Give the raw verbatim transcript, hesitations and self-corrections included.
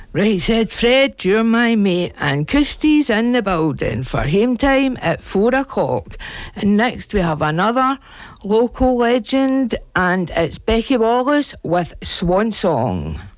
Right, said Fred, you're my mate, and Koosty's in the building for Hame Time at four o'clock. And next we have another local legend, and it's Becky Wallace with Swan Song.